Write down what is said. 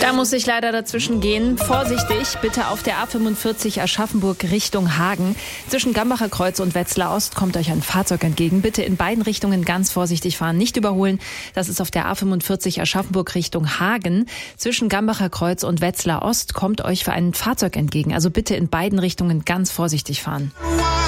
Da muss ich leider dazwischen gehen. Vorsichtig, bitte auf der A45 Aschaffenburg Richtung Hagen. Zwischen Gambacher Kreuz und Wetzlar Ost kommt euch ein Fahrzeug entgegen. Bitte in beiden Richtungen ganz vorsichtig fahren, nicht überholen. Das ist auf der A45 Aschaffenburg Richtung Hagen. Zwischen Gambacher Kreuz und Wetzlar Ost kommt euch für ein Fahrzeug entgegen. Also bitte in beiden Richtungen ganz vorsichtig fahren.